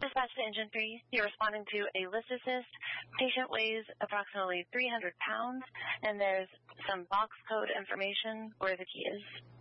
Dispatch to Engine 3, you're responding to a list assist. Patient weighs approximately 300 pounds, and there's some box code information where the key is.